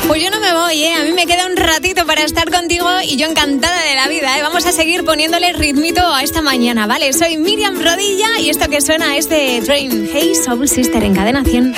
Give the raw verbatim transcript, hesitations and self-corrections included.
Pues yo no me voy, ¿eh? A mí me queda un ratito para estar contigo y yo encantada de la vida, ¿eh? Vamos a seguir poniéndole ritmito a esta mañana, ¿vale? Soy Miriam Rodilla y esto que suena es de Train. Hey, Soul Sister en Cadena cien.